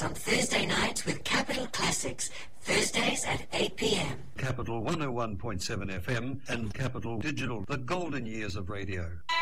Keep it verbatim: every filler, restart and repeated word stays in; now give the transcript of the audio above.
us on Thursday nights with Capital Classics, Thursdays at eight p m. Capital one oh one point seven F M and Capital Digital, the golden years of radio.